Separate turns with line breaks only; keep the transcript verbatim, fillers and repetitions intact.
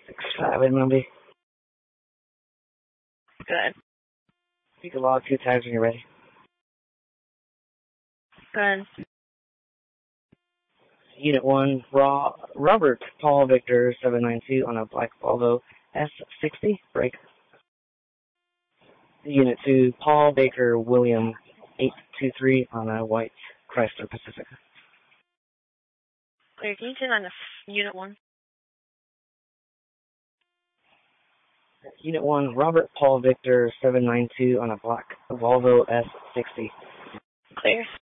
six five in Monday.
Good.
You can log two times when you're ready.
Good.
Unit one, Raw, Robert Paul Victor seven nine two on a black Volvo S sixty, break. Unit two, Paul Baker William eight two three on a white Chrysler Pacifica.
Clear. Can you turn on the unit one?
Unit one, Robert Paul Victor seven nine two on a black Volvo S sixty.
Clear.